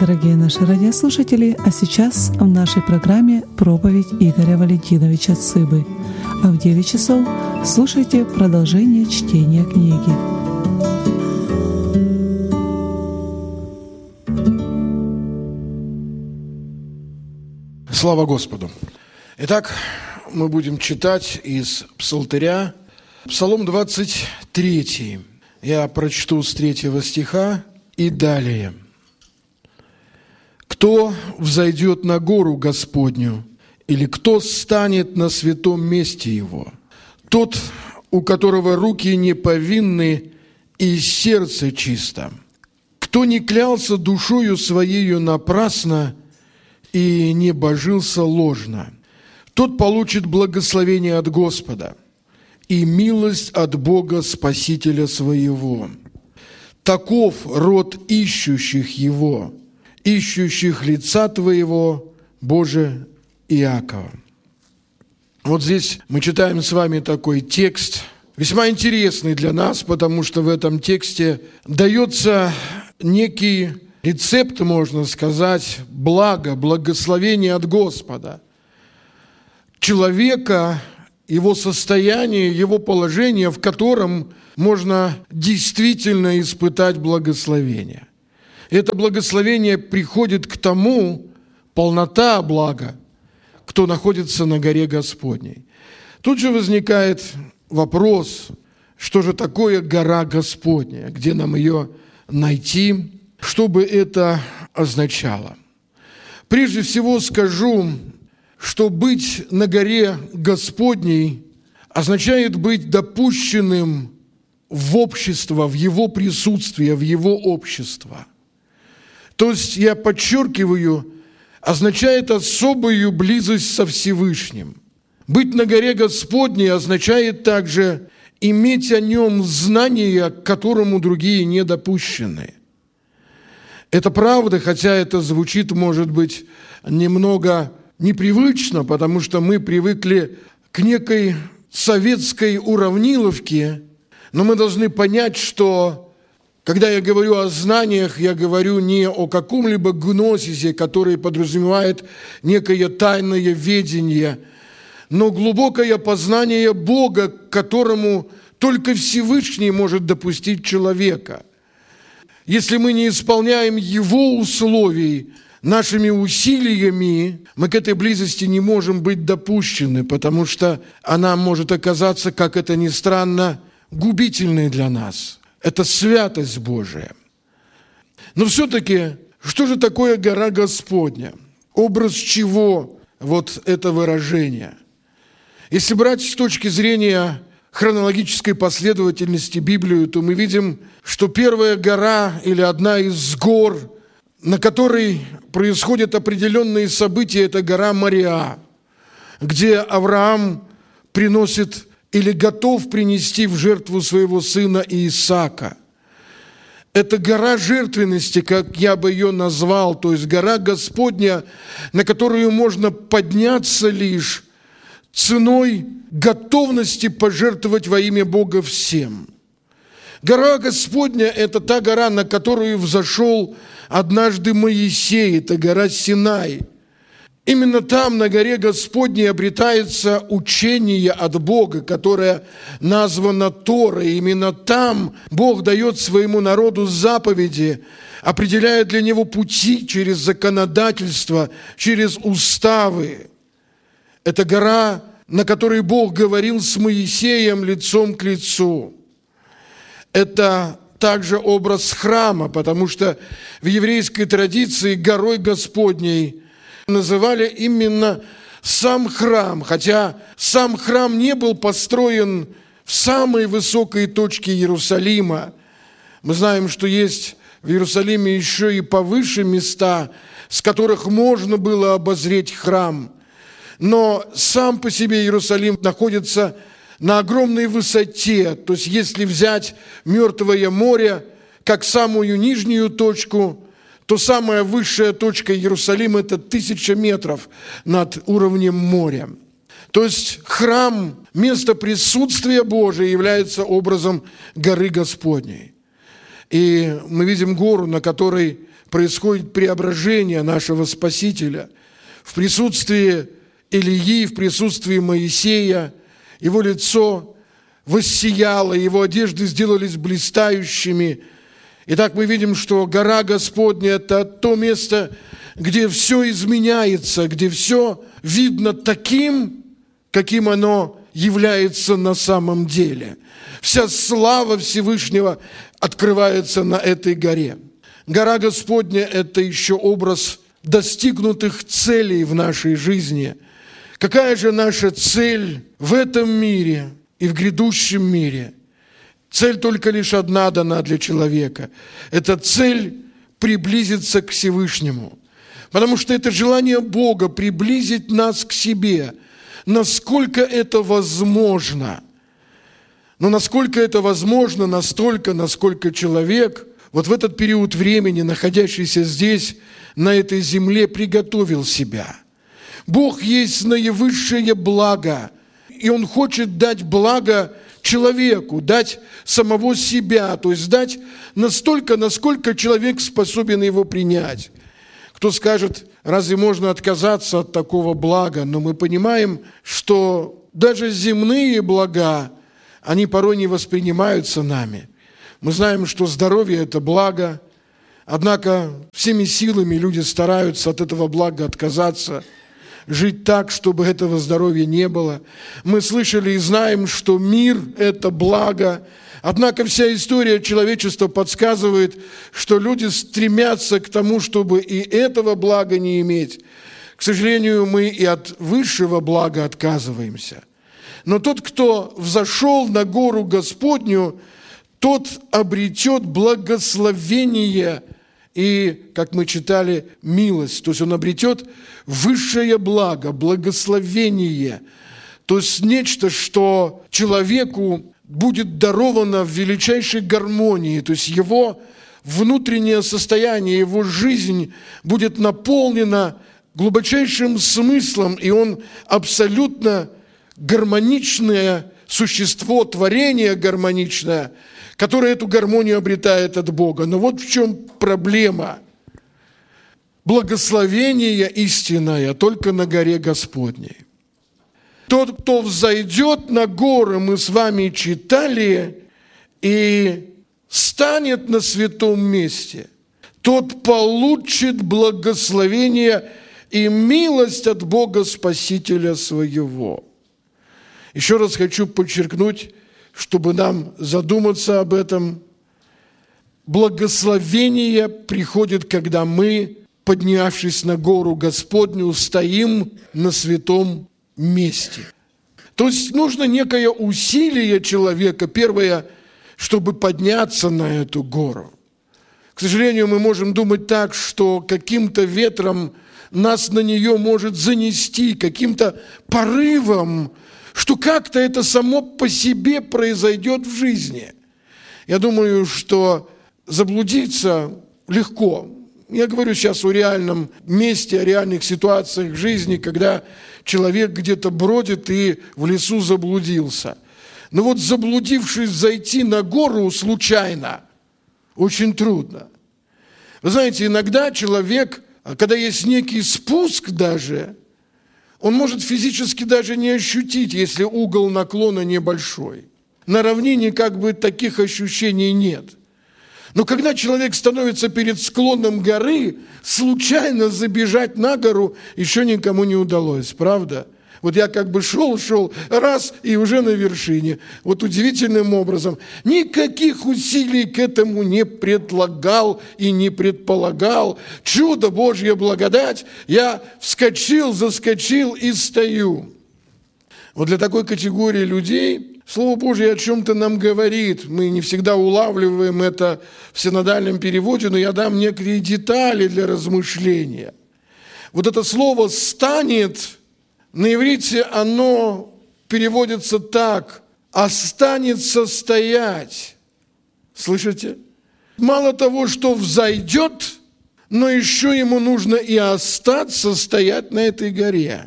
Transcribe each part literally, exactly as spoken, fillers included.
Дорогие наши радиослушатели, а сейчас в нашей программе проповедь Игоря Валентиновича Цыбы. А в девять часов слушайте продолжение чтения книги. Слава Господу! Итак, мы будем читать из Псалтыря, Псалом двадцать три. Я прочту с третьего стиха и далее. «Кто взойдет на гору Господню, или кто станет на святом месте Его? Тот, у которого руки не повинны и сердце чисто, кто не клялся душою своею напрасно и не божился ложно, тот получит благословение от Господа и милость от Бога Спасителя своего. Таков род ищущих Его, ищущих лица Твоего, Боже Иакова». Вот здесь мы читаем с вами такой текст, весьма интересный для нас, потому что в этом тексте дается некий рецепт, можно сказать, блага, благословения от Господа. Человека, его состояние, его положение, в котором можно действительно испытать благословение. Это благословение приходит к тому, полнота блага, кто находится на горе Господней. Тут же возникает вопрос, что же такое гора Господня, где нам ее найти, что бы это означало. Прежде всего скажу, что быть на горе Господней означает быть допущенным в общество, в Его присутствие, в Его общество. То есть, я подчеркиваю, означает особую близость со Всевышним. Быть на горе Господней означает также иметь о Нем знание, к которому другие не допущены. Это правда, хотя это звучит, может быть, немного непривычно, потому что мы привыкли к некой советской уравниловке, но мы должны понять, что когда я говорю о знаниях, я говорю не о каком-либо гносисе, который подразумевает некое тайное ведение, но глубокое познание Бога, к которому только Всевышний может допустить человека. Если мы не исполняем Его условий нашими усилиями, мы к этой близости не можем быть допущены, потому что она может оказаться, как это ни странно, губительной для нас. Это святость Божия. Но все-таки, что же такое гора Господня? Образ чего вот это выражение? Если брать с точки зрения хронологической последовательности Библию, то мы видим, что первая гора или одна из гор, на которой происходят определенные события, это гора Мориа, где Авраам приносит или готов принести в жертву своего сына Исаака. Это гора жертвенности, как я бы ее назвал, то есть гора Господня, на которую можно подняться лишь ценой готовности пожертвовать во имя Бога всем. Гора Господня – это та гора, на которую взошел однажды Моисей, это гора Синай. Именно там, на горе Господней, обретается учение от Бога, которое названо Торой. Именно там Бог дает своему народу заповеди, определяет для него пути через законодательство, через уставы. Это гора, на которой Бог говорил с Моисеем лицом к лицу. Это также образ храма, потому что в еврейской традиции горой Господней называли именно сам храм, хотя сам храм не был построен в самой высокой точке Иерусалима. Мы знаем, что есть в Иерусалиме еще и повыше места, с которых можно было обозреть храм. Но сам по себе Иерусалим находится на огромной высоте. То есть, если взять Мертвое море как самую нижнюю точку, то самая высшая точка Иерусалима – это тысяча метров над уровнем моря. То есть храм, место присутствия Божия, является образом горы Господней. И мы видим гору, на которой происходит преображение нашего Спасителя в присутствии Илии, в присутствии Моисея. Его лицо воссияло, его одежды сделались блистающими. Итак, мы видим, что гора Господня – это то место, где все изменяется, где все видно таким, каким оно является на самом деле. Вся слава Всевышнего открывается на этой горе. Гора Господня – это еще образ достигнутых целей в нашей жизни. Какая же наша цель в этом мире и в грядущем мире? Цель только лишь одна дана для человека. Это цель приблизиться к Всевышнему. Потому что это желание Бога приблизить нас к себе, насколько это возможно. Но насколько это возможно, настолько, насколько человек вот в этот период времени, находящийся здесь, на этой земле, приготовил себя. Бог есть наивысшее благо, и Он хочет дать благо человеку, дать самого себя, то есть дать настолько, насколько человек способен его принять. Кто скажет, разве можно отказаться от такого блага? Но мы понимаем, что даже земные блага, они порой не воспринимаются нами. Мы знаем, что здоровье – это благо, однако всеми силами люди стараются от этого блага отказаться, жить так, чтобы этого здоровья не было. Мы слышали и знаем, что мир – это благо, однако вся история человечества подсказывает, что люди стремятся к тому, чтобы и этого блага не иметь. К сожалению, мы и от высшего блага отказываемся. Но тот, кто взошел на гору Господню, тот обретет благословение и, как мы читали, милость. То есть он обретет высшее благо, благословение. То есть нечто, что человеку будет даровано в величайшей гармонии. То есть его внутреннее состояние, его жизнь будет наполнена глубочайшим смыслом, и он абсолютно гармоничное существо, творение гармоничное, которое эту гармонию обретает от Бога. Но вот в чем проблема. Благословение истинное только на горе Господней. Тот, кто взойдет на горы, мы с вами читали, и станет на святом месте, тот получит благословение и милость от Бога Спасителя своего. Еще раз хочу подчеркнуть, чтобы нам задуматься об этом. Благословение приходит, когда мы, поднявшись на гору Господню, стоим на святом месте. То есть нужно некое усилие человека, первое, чтобы подняться на эту гору. К сожалению, мы можем думать так, что каким-то ветром нас на нее может занести, каким-то порывом, что как-то это само по себе произойдет в жизни. Я думаю, что заблудиться легко. Я говорю сейчас о реальном месте, о реальных ситуациях в жизни, когда человек где-то бродит и в лесу заблудился. Но вот заблудившись зайти на гору случайно, очень трудно. Вы знаете, иногда человек, когда есть некий спуск даже, он может физически даже не ощутить, если угол наклона небольшой. На равнине как бы таких ощущений нет. Но когда человек становится перед склоном горы, случайно забежать на гору еще никому не удалось, правда? Вот я как бы шел, шел, раз, и уже на вершине. Вот удивительным образом. Никаких усилий к этому не предлагал и не предполагал. Чудо, Божья благодать. Я вскочил, заскочил и стою. Вот для такой категории людей Слово Божье о чем-то нам говорит. Мы не всегда улавливаем это в синодальном переводе, но я дам некие детали для размышления. Вот это слово «станет» на иврите оно переводится так: «останется стоять». Слышите? Мало того, что взойдет, но еще ему нужно и остаться стоять на этой горе.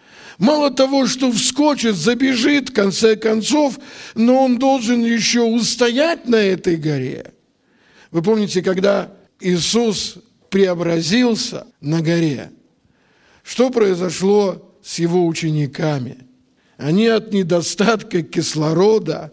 Мало того, что вскочит, забежит, в конце концов, но он должен еще устоять на этой горе. Вы помните, когда Иисус преобразился на горе, что произошло с его учениками? Они от недостатка кислорода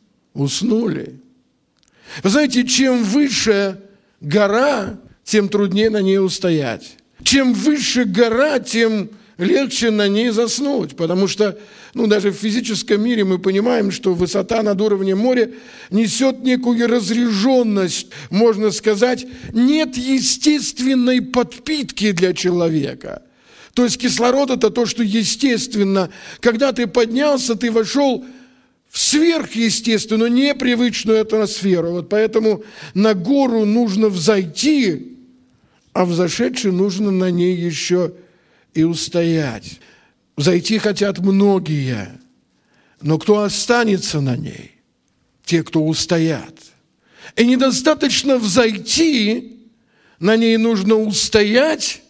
уснули. Вы знаете, чем выше гора, тем труднее на ней устоять. Чем выше гора, тем легче на ней заснуть, потому что ну, даже в физическом мире мы понимаем, что высота над уровнем моря несет некую разряженность, можно сказать, нет естественной подпитки для человека. То есть кислород – это то, что естественно. Когда ты поднялся, ты вошел в сверхъестественную, непривычную атмосферу. Вот поэтому на гору нужно взойти, а взошедший нужно на ней еще и устоять. Взойти хотят многие, но кто останется на ней? Те, кто устоят. И недостаточно взойти, на ней нужно устоять,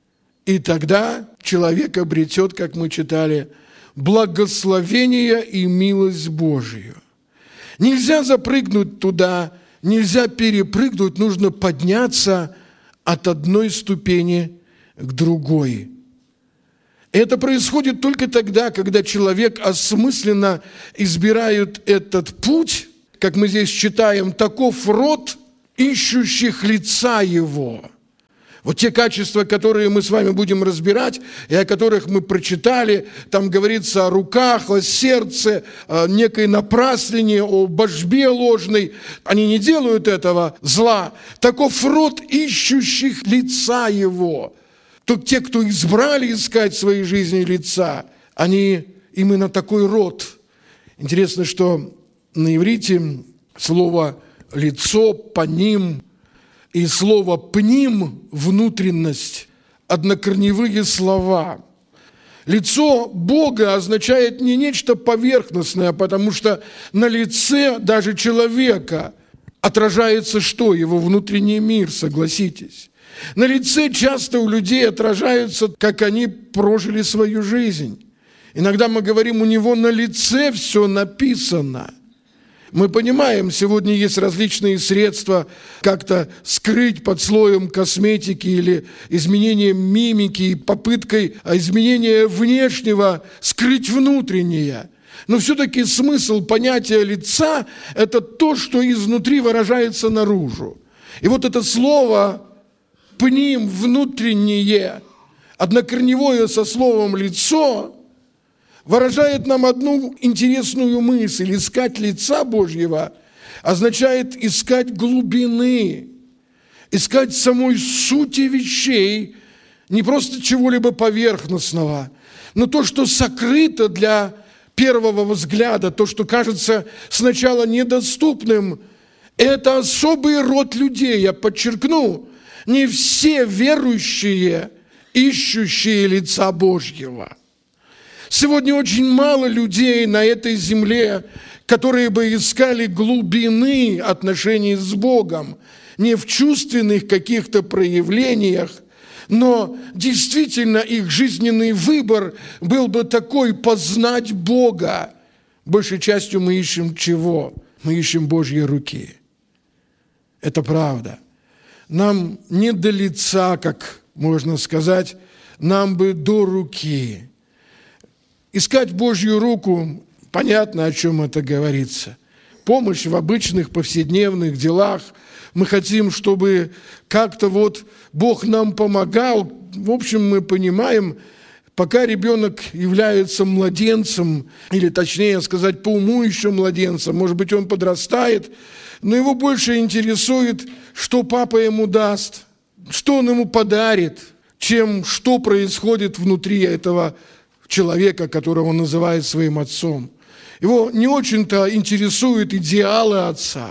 и тогда человек обретет, как мы читали, благословение и милость Божию. Нельзя запрыгнуть туда, нельзя перепрыгнуть, нужно подняться от одной ступени к другой. Это происходит только тогда, когда человек осмысленно избирает этот путь, как мы здесь читаем, таков род ищущих лица Его. Вот те качества, которые мы с вами будем разбирать, и о которых мы прочитали, там говорится о руках, о сердце, о некой напраслении, о божбе ложной. Они не делают этого зла. Таков род ищущих лица Его. То те, кто избрали искать в своей жизни лица, они именно такой род. Интересно, что на иврите слово «лицо», «паним» и слово «пним» – внутренность, однокорневые слова. Лицо Бога означает не нечто поверхностное, потому что на лице даже человека отражается что? Его внутренний мир, согласитесь. На лице часто у людей отражаются, как они прожили свою жизнь. Иногда мы говорим, у него на лице все написано. Мы понимаем, сегодня есть различные средства как-то скрыть под слоем косметики или изменением мимики и попыткой изменения внешнего скрыть внутреннее. Но все-таки смысл понятия лица – это то, что изнутри выражается наружу. И вот это слово «пним» – внутреннее, однокорневое со словом «лицо» выражает нам одну интересную мысль. Искать лица Божьего означает искать глубины, искать самой сути вещей, не просто чего-либо поверхностного, но то, что сокрыто для первого взгляда, то, что кажется сначала недоступным. Это особый род людей, я подчеркну, не все верующие, ищущие лица Божьего. Сегодня очень мало людей на этой земле, которые бы искали глубины отношений с Богом, не в чувственных каких-то проявлениях, но действительно их жизненный выбор был бы такой: познать Бога. Большей частью мы ищем чего? Мы ищем Божьей руки. Это правда. Нам не до лица, как можно сказать, нам бы до руки. Искать Божью руку, понятно, о чем это говорится. Помощь в обычных повседневных делах. Мы хотим, чтобы как-то вот Бог нам помогал. В общем, мы понимаем, пока ребенок является младенцем, или точнее сказать, по уму еще младенцем, может быть, он подрастает, но его больше интересует, что папа ему даст, что он ему подарит, чем что происходит внутри этого человека, которого он называет своим отцом. Его не очень-то интересуют идеалы отца.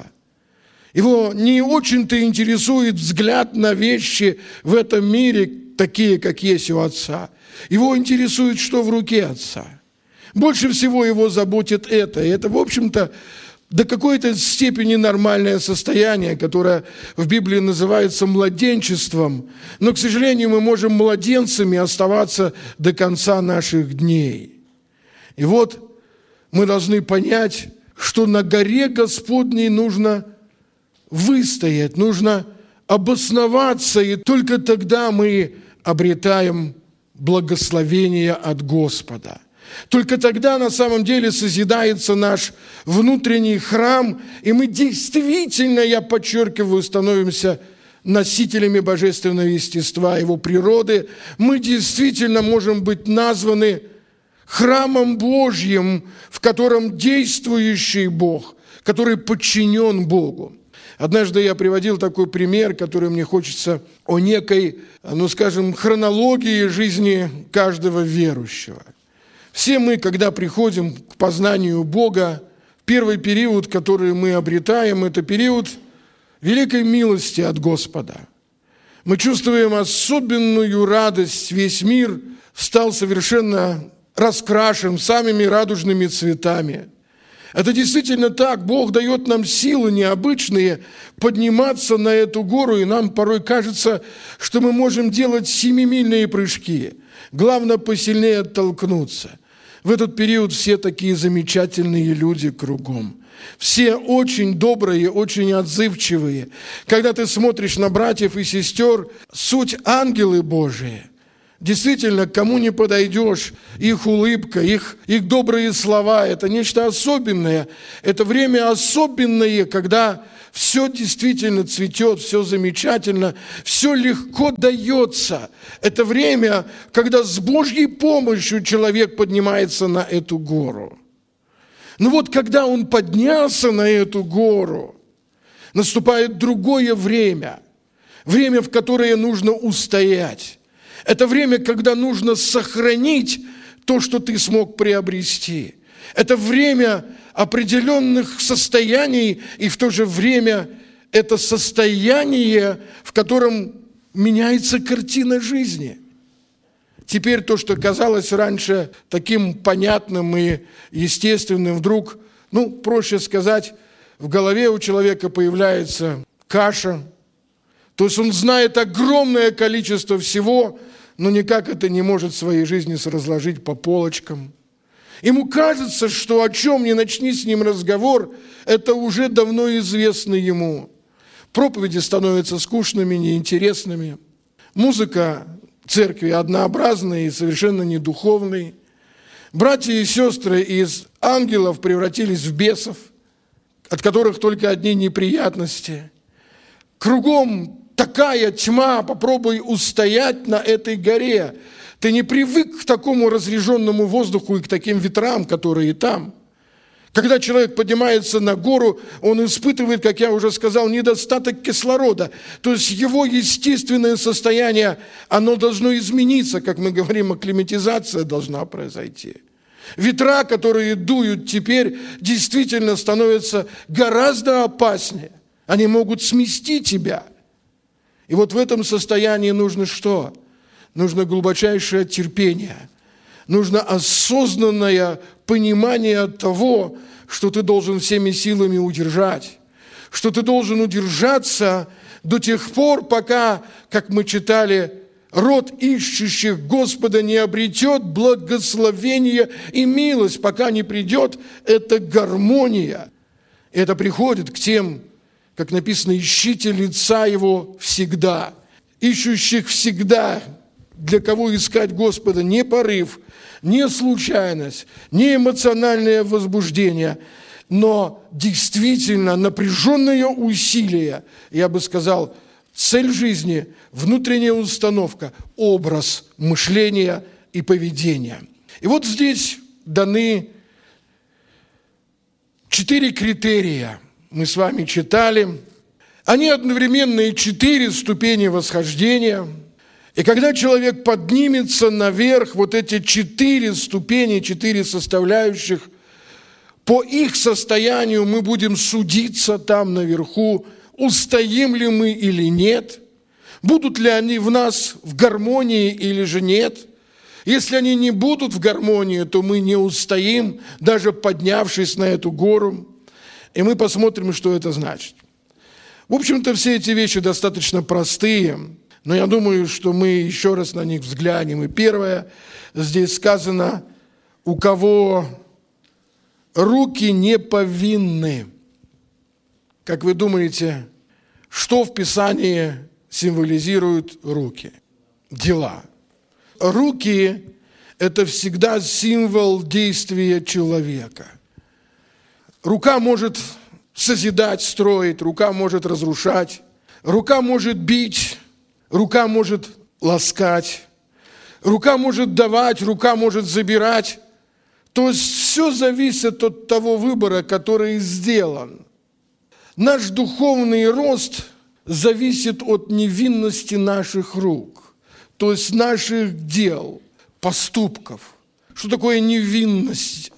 Его не очень-то интересует взгляд на вещи в этом мире, такие, как есть у отца. Его интересует, что в руке отца. Больше всего его заботит это. И это, в общем-то, до какой-то степени нормальное состояние, которое в Библии называется младенчеством. Но, к сожалению, мы можем младенцами оставаться до конца наших дней. И вот мы должны понять, что на горе Господней нужно выстоять, нужно обосноваться, и только тогда мы обретаем благословение от Господа. Только тогда на самом деле созидается наш внутренний храм, и мы действительно, я подчеркиваю, становимся носителями божественного естества, его природы. Мы действительно можем быть названы храмом Божьим, в котором действующий Бог, который подчинен Богу. Однажды я приводил такой пример, который мне хочется о некой, ну скажем, хронологии жизни каждого верующего. Все мы, когда приходим к познанию Бога, первый период, который мы обретаем, это период великой милости от Господа. Мы чувствуем особенную радость, весь мир стал совершенно раскрашен самыми радужными цветами. Это действительно так, Бог дает нам силы необычные подниматься на эту гору, и нам порой кажется, что мы можем делать семимильные прыжки. Главное, посильнее оттолкнуться. В этот период все такие замечательные люди кругом. Все очень добрые, очень отзывчивые. Когда ты смотришь на братьев и сестер, суть ангелы Божии. Действительно, к кому не подойдешь, их улыбка, их, их добрые слова – это нечто особенное. Это время особенное, когда все действительно цветет, все замечательно, все легко дается. Это время, когда с Божьей помощью человек поднимается на эту гору. Но вот когда он поднялся на эту гору, наступает другое время, время, в которое нужно устоять. Это время, когда нужно сохранить то, что ты смог приобрести. Это время определенных состояний, и в то же время это состояние, в котором меняется картина жизни. Теперь то, что казалось раньше таким понятным и естественным, вдруг, ну, проще сказать, в голове у человека появляется каша. То есть он знает огромное количество всего, но никак это не может в своей жизни разложить по полочкам. Ему кажется, что о чем ни начни с ним разговор, это уже давно известно ему. Проповеди становятся скучными, неинтересными. Музыка церкви однообразной и совершенно недуховной. Братья и сестры из ангелов превратились в бесов, от которых только одни неприятности. Кругом такая тьма, попробуй устоять на этой горе. Ты не привык к такому разреженному воздуху и к таким ветрам, которые там. Когда человек поднимается на гору, он испытывает, как я уже сказал, недостаток кислорода. То есть его естественное состояние, оно должно измениться, как мы говорим, акклиматизация должна произойти. Ветра, которые дуют теперь, действительно становятся гораздо опаснее. Они могут смести тебя. И вот в этом состоянии нужно что? Нужно глубочайшее терпение. Нужно осознанное понимание того, что ты должен всеми силами удержать. Что ты должен удержаться до тех пор, пока, как мы читали, род ищущих Господа не обретет благословение и милость, пока не придет эта гармония. И это приходит к тем, как написано, ищите лица Его всегда. Ищущих всегда. Для кого искать Господа? Не порыв, не случайность, не эмоциональное возбуждение, но действительно напряженное усилие, я бы сказал, цель жизни, внутренняя установка, образ мышления и поведения. И вот здесь даны четыре критерия. Мы с вами читали. Они одновременно и четыре ступени восхождения. И когда человек поднимется наверх, вот эти четыре ступени, четыре составляющих, по их состоянию мы будем судиться там наверху, устоим ли мы или нет, будут ли они в нас в гармонии или же нет. Если они не будут в гармонии, то мы не устоим, даже поднявшись на эту гору. И мы посмотрим, что это значит. В общем-то, все эти вещи достаточно простые, но я думаю, что мы еще раз на них взглянем. И первое, здесь сказано, у кого руки не повинны. Как вы думаете, что в Писании символизируют руки? Дела. Руки – это всегда символ действия человека. Рука может созидать, строить, рука может разрушать, рука может бить, рука может ласкать, рука может давать, рука может забирать. То есть все зависит от того выбора, который сделан. Наш духовный рост зависит от невинности наших рук, то есть наших дел, поступков. Что такое невинность?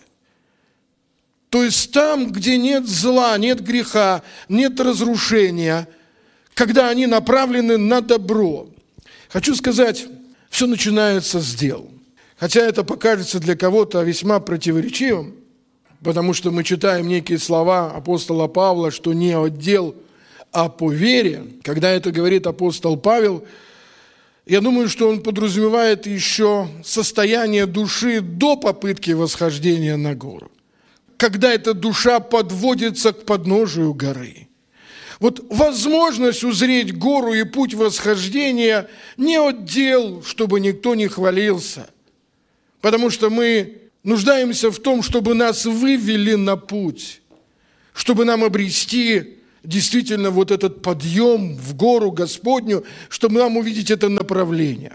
То есть там, где нет зла, нет греха, нет разрушения, когда они направлены на добро. Хочу сказать, все начинается с дел. Хотя это покажется для кого-то весьма противоречивым, потому что мы читаем некие слова апостола Павла, что не от дел, а по вере. Когда это говорит апостол Павел, я думаю, что он подразумевает еще состояние души до попытки восхождения на гору. Когда эта душа подводится к подножию горы. Вот возможность узреть гору и путь восхождения не от дел, чтобы никто не хвалился, потому что мы нуждаемся в том, чтобы нас вывели на путь, чтобы нам обрести действительно вот этот подъем в гору Господню, чтобы нам увидеть это направление.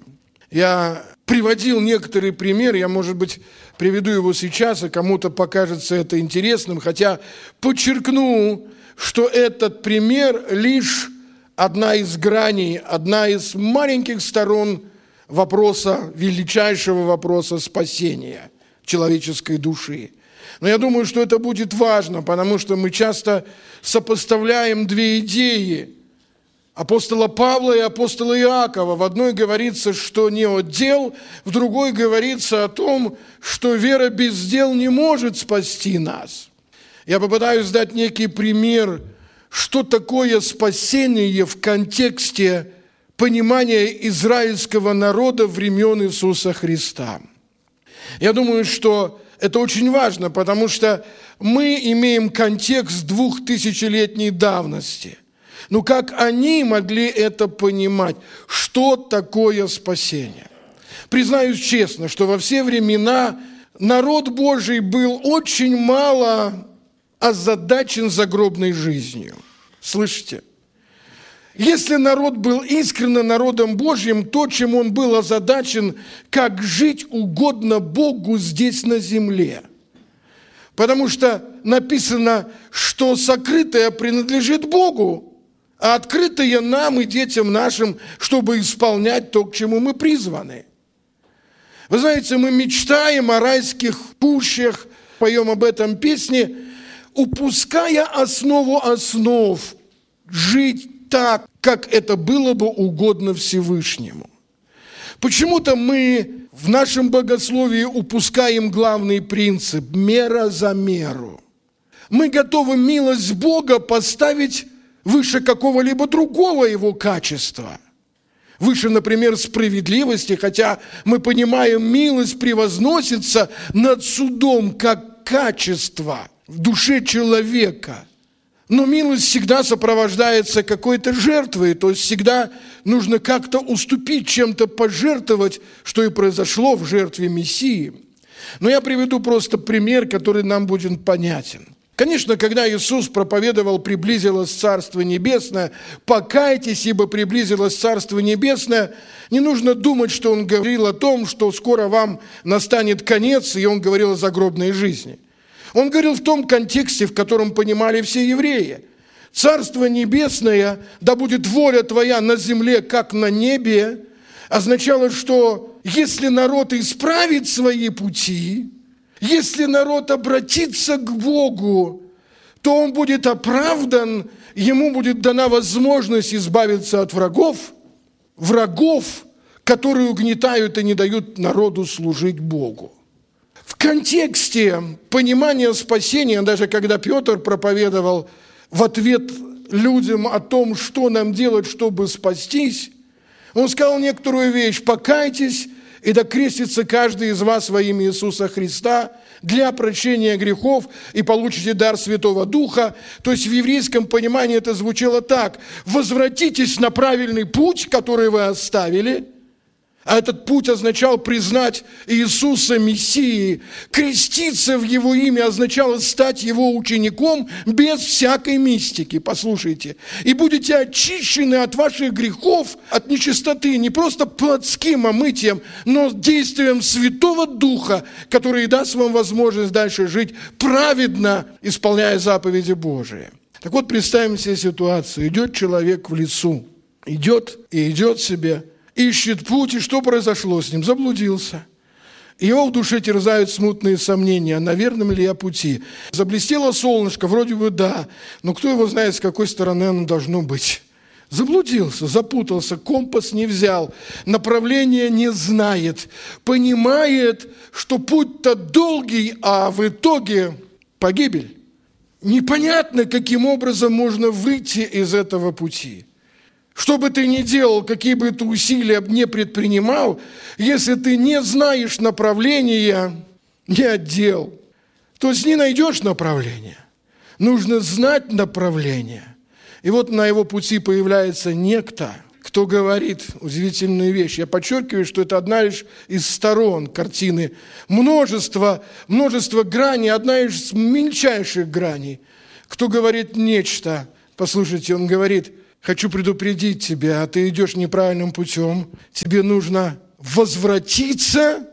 Я приводил некоторый пример, я, может быть, приведу его сейчас, и кому-то покажется это интересным, хотя подчеркну, что этот пример лишь одна из граней, одна из маленьких сторон вопроса, величайшего вопроса спасения человеческой души. Но я думаю, что это будет важно, потому что мы часто сопоставляем две идеи апостола Павла и апостола Иакова. В одной говорится, что не от дел, в другой говорится о том, что вера без дел не может спасти нас. Я попытаюсь дать некий пример, что такое спасение в контексте понимания израильского народа времен Иисуса Христа. Я думаю, что это очень важно, потому что мы имеем контекст двухтысячелетней давности. Ну как они могли это понимать? Что такое спасение? Признаюсь честно, что во все времена народ Божий был очень мало озадачен загробной жизнью. Слышите? Если народ был искренне народом Божьим, то, чем он был озадачен, как жить угодно Богу здесь на земле. Потому что написано, что сокрытое принадлежит Богу, а открытое нам и детям нашим, чтобы исполнять то, к чему мы призваны. Вы знаете, мы мечтаем о райских пущах, поем об этом песни, упуская основу основ, жить так, как это было бы угодно Всевышнему. Почему-то мы в нашем богословии упускаем главный принцип – мера за меру. Мы готовы милость Бога поставить выше какого-либо другого его качества. Выше, например, справедливости, хотя мы понимаем, милость превозносится над судом как качество в душе человека. Но милость всегда сопровождается какой-то жертвой, то есть всегда нужно как-то уступить, чем-то пожертвовать, что и произошло в жертве Мессии. Но я приведу просто пример, который нам будет понятен. Конечно, когда Иисус проповедовал «приблизилось Царство Небесное», «покайтесь, ибо приблизилось Царство Небесное», не нужно думать, что Он говорил о том, что скоро вам настанет конец, и Он говорил о загробной жизни. Он говорил в том контексте, в котором понимали все евреи. «Царство Небесное, да будет воля Твоя на земле, как на небе», означало, что если народ исправит свои пути, если народ обратится к Богу, то он будет оправдан, ему будет дана возможность избавиться от врагов, врагов, которые угнетают и не дают народу служить Богу. В контексте понимания спасения, даже когда Петр проповедовал в ответ людям о том, что нам делать, чтобы спастись, он сказал некоторую вещь: «Покайтесь, и да крестится каждый из вас во имя Иисуса Христа для прощения грехов и получите дар Святого Духа. То есть в еврейском понимании это звучало так: возвратитесь на правильный путь, который вы оставили. А этот путь означал признать Иисуса Мессией. Креститься в Его имя означало стать Его учеником без всякой мистики. Послушайте. И будете очищены от ваших грехов, от нечистоты, не просто плотским омытием, но действием Святого Духа, который даст вам возможность дальше жить праведно, исполняя заповеди Божии. Так вот, представим себе ситуацию. Идет человек в лесу. Идет и идет себе. Ищет путь, и что произошло с ним? Заблудился. Его в душе терзают смутные сомнения, на верном ли я пути. Заблестело солнышко, вроде бы да, но кто его знает, с какой стороны оно должно быть. Заблудился, запутался, компас не взял, направление не знает, понимает, что путь-то долгий, а в итоге погибель. Непонятно, каким образом можно выйти из этого пути. Что бы ты ни делал, какие бы ты усилия не предпринимал, если ты не знаешь направления, не отдел, то не найдешь направления. Нужно знать направление. И вот на его пути появляется некто, кто говорит удивительную вещь. Я подчеркиваю, что это одна лишь из сторон картины. Множество, множество граней, одна из мельчайших граней. Кто говорит нечто. Послушайте, он говорит: хочу предупредить тебя, а ты идешь неправильным путем. Тебе нужно возвратиться,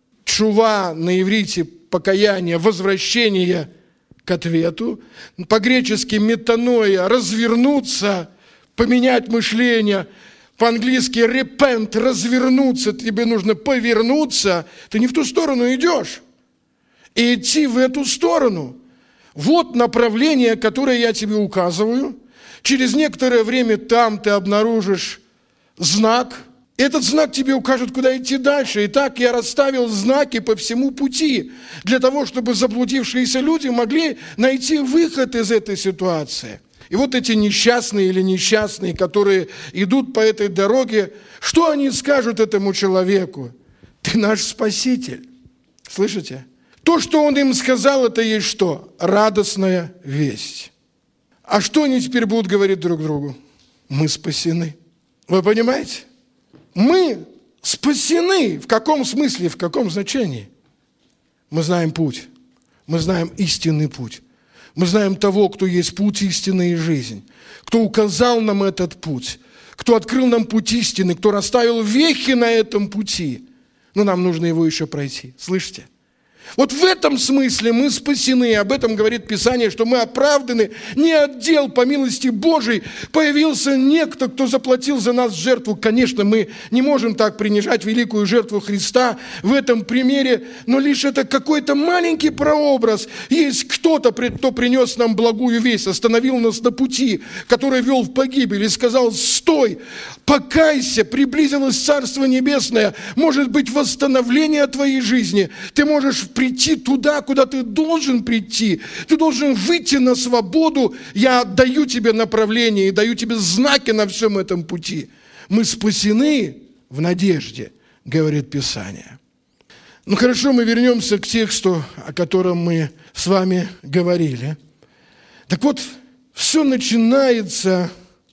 тшува на иврите покаяние, возвращение к ответу. По-гречески метаноя, развернуться, поменять мышление. По-английски repent, развернуться. Тебе нужно повернуться. Ты не в ту сторону идешь. И идти в эту сторону. Вот направление, которое я тебе указываю. Через некоторое время там ты обнаружишь знак. Этот знак тебе укажет, куда идти дальше. Итак, я расставил знаки по всему пути, для того, чтобы заблудившиеся люди могли найти выход из этой ситуации. И вот эти несчастные или несчастные, которые идут по этой дороге, что они скажут этому человеку? Ты наш Спаситель. Слышите? То, что он им сказал, это есть что? Радостная весть. А что они теперь будут говорить друг другу? Мы спасены. Вы понимаете? Мы спасены. В каком смысле, в каком значении? Мы знаем путь. Мы знаем истинный путь. Мы знаем того, кто есть путь истины и жизнь. Кто указал нам этот путь. Кто открыл нам путь истины. Кто расставил вехи на этом пути. Но нам нужно его еще пройти. Слышите? Вот в этом смысле мы спасены. Об этом говорит Писание, что мы оправданы. Не от дел, по милости Божией. Появился некто, кто заплатил за нас жертву. Конечно, мы не можем так принижать великую жертву Христа в этом примере, но лишь это какой-то маленький прообраз. Есть кто-то, кто принес нам благую весть, остановил нас на пути, который вел в погибель, и сказал: стой, покайся, приблизилось Царство Небесное. Может быть восстановление твоей жизни. Ты можешь прийти туда, куда ты должен прийти. Ты должен выйти на свободу. Я даю тебе направление и даю тебе знаки на всем этом пути. Мы спасены в надежде, говорит Писание. Ну хорошо, мы вернемся к тексту, о котором мы с вами говорили. Так вот, все начинается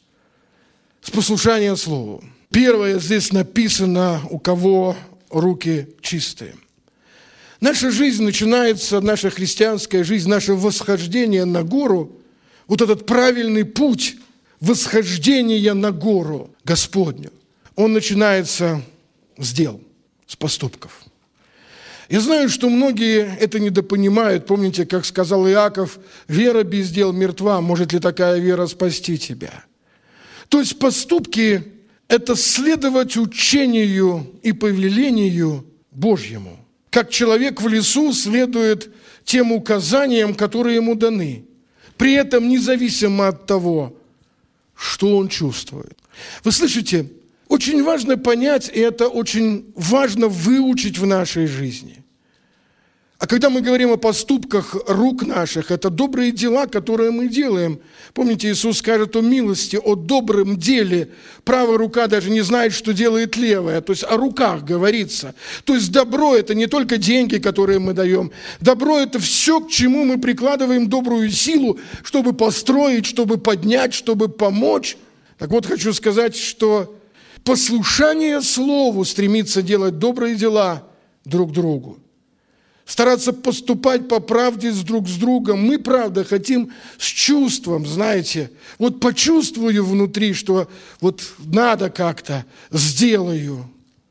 с послушания Слову. Первое здесь написано: у кого руки чистые. Наша жизнь начинается, наша христианская жизнь, наше восхождение на гору, вот этот правильный путь восхождения на гору Господню, он начинается с дел, с поступков. Я знаю, что многие это недопонимают. Помните, как сказал Иаков: «Вера без дел мертва, может ли такая вера спасти тебя?» То есть поступки – это следовать учению и повелению Божьему. Как человек в лесу следует тем указаниям, которые ему даны, при этом независимо от того, что он чувствует. Вы слышите, очень важно понять, и это очень важно выучить в нашей жизни. А когда мы говорим о поступках рук наших, это добрые дела, которые мы делаем. Помните, Иисус скажет о милости, о добром деле. Правая рука даже не знает, что делает левая. То есть о руках говорится. То есть добро – это не только деньги, которые мы даем. Добро – это все, к чему мы прикладываем добрую силу, чтобы построить, чтобы поднять, чтобы помочь. Так вот, хочу сказать, что послушание Слову стремится делать добрые дела друг другу. Стараться поступать по правде с друг с другом. Мы, правда, хотим с чувством, знаете, вот почувствую внутри, что вот надо как-то, сделаю.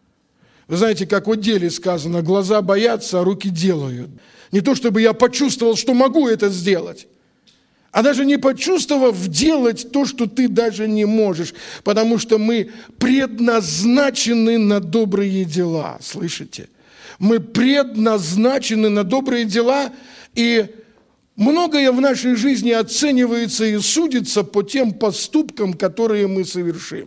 Вы знаете, как в деле сказано, глаза боятся, а руки делают. Не то, чтобы я почувствовал, что могу это сделать, а даже не почувствовав, делать то, что ты даже не можешь, потому что мы предназначены на добрые дела, слышите? Мы предназначены на добрые дела, и многое в нашей жизни оценивается и судится по тем поступкам, которые мы совершим.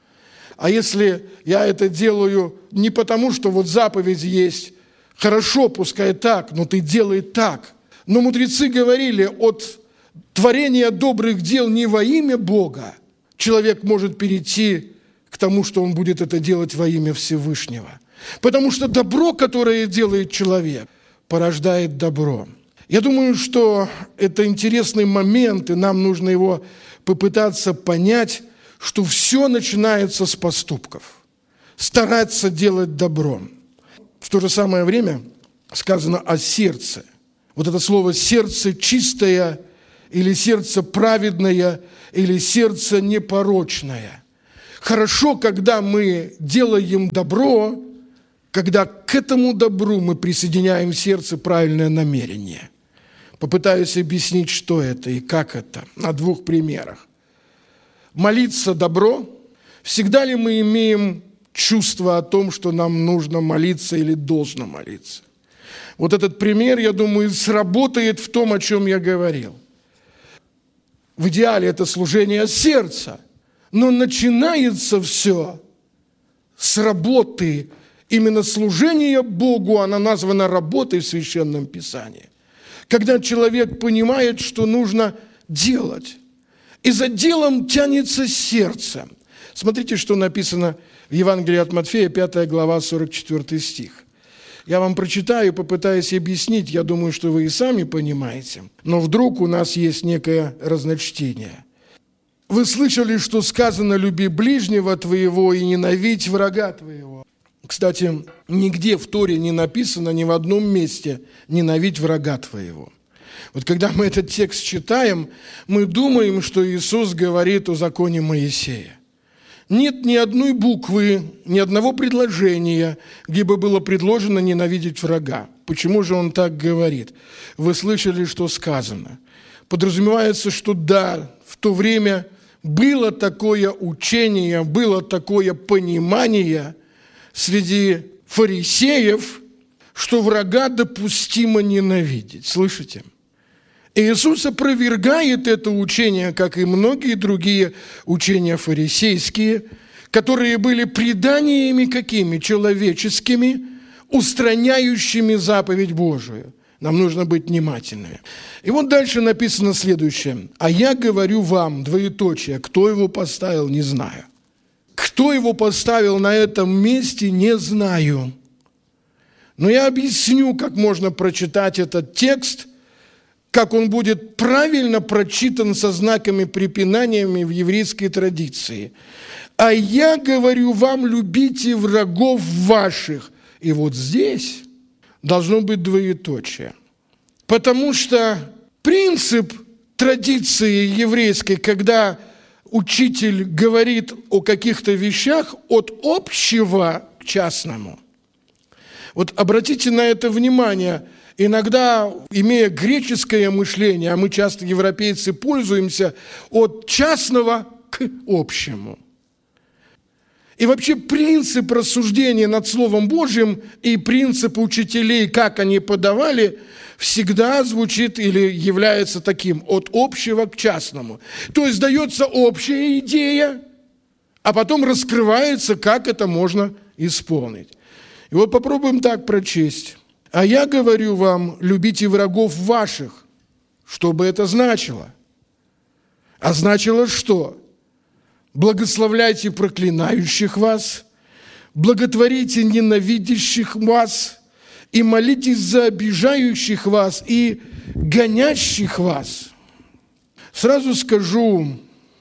А если я это делаю не потому, что вот заповедь есть, хорошо, пускай так, но ты делай так. Но мудрецы говорили, от творения добрых дел не во имя Бога человек может перейти к тому, что он будет это делать во имя Всевышнего. Потому что добро, которое делает человек, порождает добро. Я думаю, что это интересный момент, и нам нужно его попытаться понять, что все начинается с поступков. Стараться делать добро. В то же самое время сказано о сердце. Вот это слово «сердце чистое» или «сердце праведное» или «сердце непорочное». Хорошо, когда мы делаем добро, когда к этому добру мы присоединяем в сердце правильное намерение. Попытаюсь объяснить, что это и как это, на двух примерах. Молиться добро. Всегда ли мы имеем чувство о том, что нам нужно молиться или должно молиться? Вот этот пример, я думаю, сработает в том, о чем я говорил. В идеале это служение сердца, но начинается все с работы. Именно служение Богу, оно названо работой в Священном Писании. Когда человек понимает, что нужно делать, и за делом тянется сердце. Смотрите, что написано в Евангелии от Матфея, пятая глава, сорок четвёртый стих. Я вам прочитаю, попытаюсь объяснить, я думаю, что вы и сами понимаете, но вдруг у нас есть некое разночтение. «Вы слышали, что сказано, люби ближнего твоего и ненавидь врага твоего». Кстати, нигде в Торе не написано, ни в одном месте «ненавидь врага твоего». Вот когда мы этот текст читаем, мы думаем, что Иисус говорит о законе Моисея. Нет ни одной буквы, ни одного предложения, где бы было предложено ненавидеть врага. Почему же он так говорит? Вы слышали, что сказано. Подразумевается, что да, в то время было такое учение, было такое понимание среди фарисеев, что врага допустимо ненавидеть. Слышите? И Иисус опровергает это учение, как и многие другие учения фарисейские, которые были преданиями какими? Человеческими, устраняющими заповедь Божию. Нам нужно быть внимательными. И вот дальше написано следующее. «А я говорю вам, двоеточие, кто его поставил, не знаю». Кто его поставил на этом месте, не знаю. Но я объясню, как можно прочитать этот текст, как он будет правильно прочитан со знаками препинаниями в еврейской традиции. «А я говорю вам, любите врагов ваших». И вот здесь должно быть двоеточие. Потому что принцип традиции еврейской, когда учитель говорит о каких-то вещах от общего к частному. Вот обратите на это внимание. Иногда, имея греческое мышление, а мы часто, европейцы, пользуемся от частного к общему. И вообще принцип рассуждения над Словом Божьим и принцип учителей, как они подавали, всегда звучит или является таким, от общего к частному. То есть дается общая идея, а потом раскрывается, как это можно исполнить. И вот попробуем так прочесть. А я говорю вам, любите врагов ваших. Что бы это значило? А значило что? Благословляйте проклинающих вас, благотворите ненавидящих вас, и молитесь за обижающих вас и гонящих вас. Сразу скажу,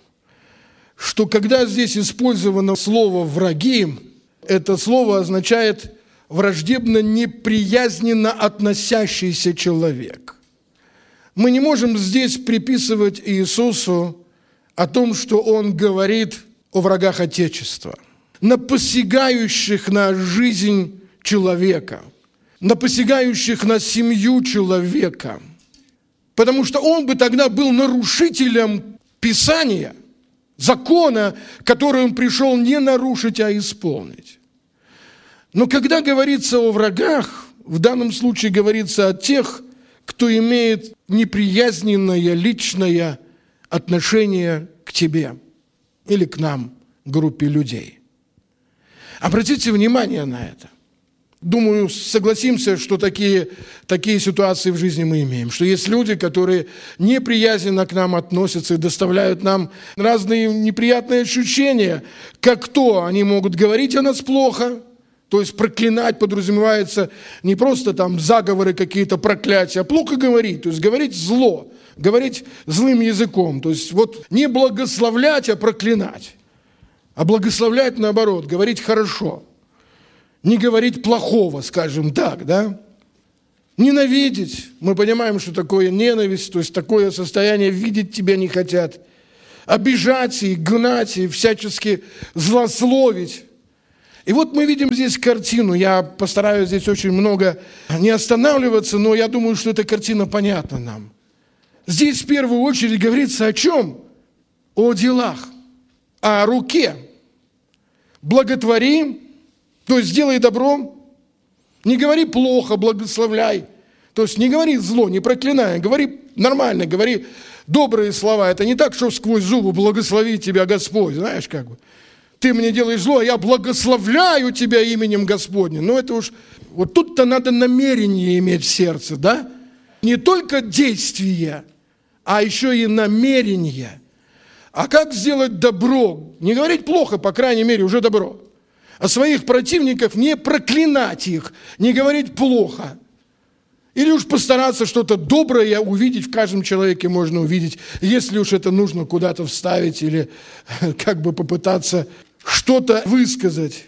что когда здесь использовано слово «враги», это слово означает враждебно, неприязненно относящийся человек. Мы не можем здесь приписывать Иисусу о том, что Он говорит о врагах Отечества, на посягающих на жизнь человека, на посягающих на семью человека, потому что Он бы тогда был нарушителем Писания, закона, который Он пришел не нарушить, а исполнить. Но когда говорится о врагах, в данном случае говорится о тех, кто имеет неприязненное личное отношение к тебе или к нам, группе людей. Обратите внимание на это. Думаю, согласимся, что такие, такие ситуации в жизни мы имеем, что есть люди, которые неприязненно к нам относятся и доставляют нам разные неприятные ощущения. Как то они могут говорить о нас плохо, то есть проклинать подразумевается не просто там заговоры какие-то, проклятия, а плохо говорить, то есть говорить зло, говорить злым языком, то есть вот не благословлять, а проклинать, а благословлять наоборот, говорить хорошо. Не говорить плохого, скажем так, да? Ненавидеть. Мы понимаем, что такое ненависть, то есть такое состояние, видеть тебя не хотят. Обижать и гнать, и всячески злословить. И вот мы видим здесь картину. Я постараюсь здесь очень много не останавливаться, но я думаю, что эта картина понятна нам. Здесь в первую очередь говорится о чем? О делах, о руке. Благотвори. То есть делай добро, не говори плохо, благословляй. То есть не говори зло, не проклинай, говори нормально, говори добрые слова. Это не так, что сквозь зубы благослови тебя Господь, знаешь, как бы. Ты мне делаешь зло, а я благословляю тебя именем Господним. Ну это уж, вот тут-то надо намерение иметь в сердце, да? Не только действие, а еще и намерение. А как сделать добро? Не говорить плохо, по крайней мере, уже добро. А своих противников не проклинать их, не говорить плохо. Или уж постараться что-то доброе увидеть, в каждом человеке можно увидеть, если уж это нужно куда-то вставить или как бы попытаться что-то высказать.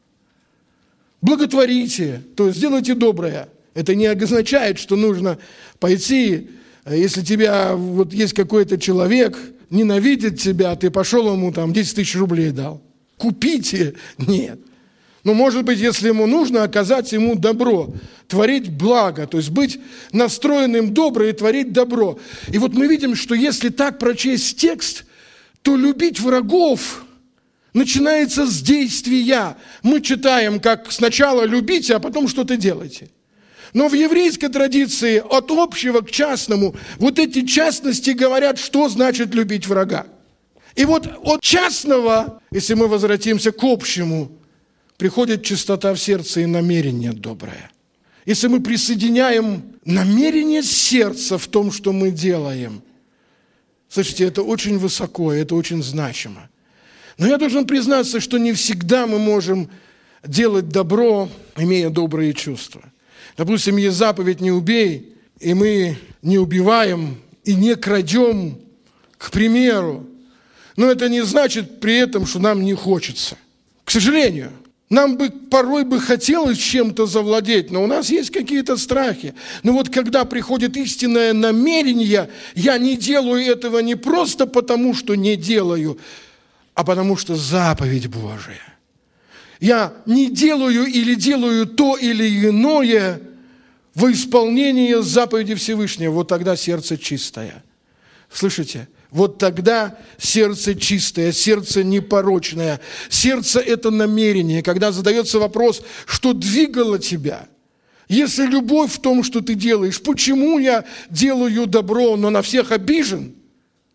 Благотворите, то есть сделайте доброе. Это не означает, что нужно пойти, если тебя вот есть какой-то человек, ненавидит тебя, ты пошел ему там десять тысяч рублей дал. Купите? Нет. Но, может быть, если ему нужно, оказать ему добро, творить благо, то есть быть настроенным добро и творить добро. И вот мы видим, что если так прочесть текст, то любить врагов начинается с действия. Мы читаем, как сначала любите, а потом что-то делайте. Но в еврейской традиции от общего к частному вот эти частности говорят, что значит любить врага. И вот от частного, если мы возвратимся к общему, приходит чистота в сердце и намерение доброе. Если мы присоединяем намерение сердца в том, что мы делаем, слышите, это очень высоко, это очень значимо. Но я должен признаться, что не всегда мы можем делать добро, имея добрые чувства. Допустим, есть заповедь «не убей», и мы не убиваем и не крадем, к примеру. Но это не значит при этом, что нам не хочется. К сожалению, нам бы порой бы хотелось чем-то завладеть, но у нас есть какие-то страхи. Но вот когда приходит истинное намерение, я не делаю этого не просто потому, что не делаю, а потому что заповедь Божия. Я не делаю или делаю то или иное во исполнение заповеди Всевышнего. Вот тогда сердце чистое. Слышите? Вот тогда сердце чистое, сердце непорочное. Сердце – это намерение. Когда задается вопрос, что двигало тебя? Если любовь в том, что ты делаешь, почему я делаю добро, но на всех обижен?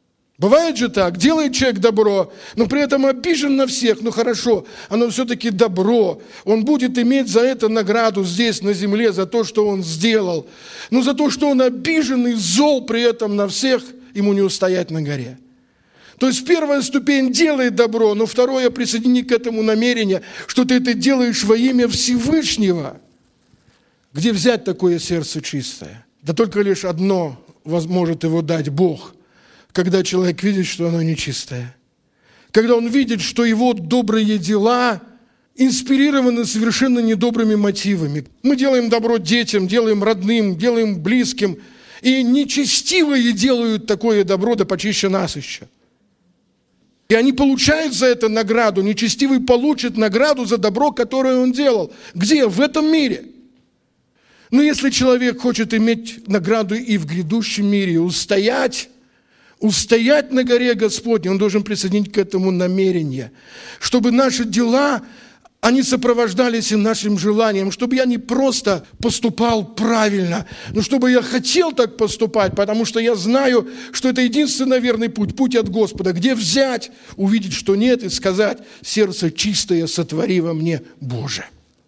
Бывает же так, делает человек добро, но при этом обижен на всех. Ну хорошо, оно все-таки добро. Он будет иметь за это награду здесь, на земле, за то, что он сделал. Но за то, что он обижен и зол при этом на всех, ему не устоять на горе. То есть первая ступень – делай добро, но второе – присоедини к этому намерение, что ты это делаешь во имя Всевышнего. Где взять такое сердце чистое? Да только лишь одно может его дать – Бог. Когда человек видит, что оно нечистое. Когда он видит, что его добрые дела инспирированы совершенно недобрыми мотивами. Мы делаем добро детям, делаем родным, делаем близким. И нечестивые делают такое добро, да почище нас еще. И они получают за это награду. Нечестивый получит награду за добро, которое он делал. Где? В этом мире. Но если человек хочет иметь награду и в грядущем мире, устоять, устоять на горе Господней, он должен присоединить к этому намерение, чтобы наши дела, они сопровождались и нашим желанием, чтобы я не просто поступал правильно, но чтобы я хотел так поступать, потому что я знаю, что это единственный верный путь, путь от Господа, где взять, увидеть, что нет, и сказать: сердце чистое сотвори во мне, Боже.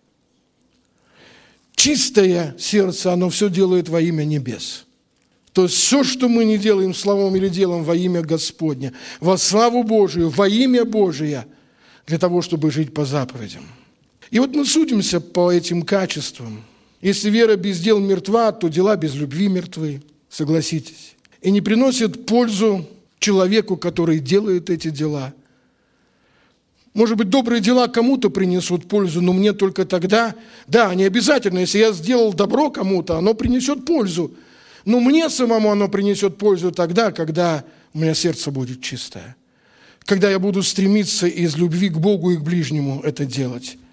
Чистое сердце, оно все делает во имя небес. То есть все, что мы не делаем словом или делом во имя Господня, во славу Божию, во имя Божие, для того, чтобы жить по заповедям. И вот мы судимся по этим качествам. Если вера без дел мертва, то дела без любви мертвы, согласитесь. И не приносят пользу человеку, который делает эти дела. Может быть, добрые дела кому-то принесут пользу, но мне только тогда. Да, не обязательно, если я сделал добро кому-то, оно принесет пользу. Но мне самому оно принесет пользу тогда, когда у меня сердце будет чистое. Когда я буду стремиться из любви к Богу и к ближнему это делать.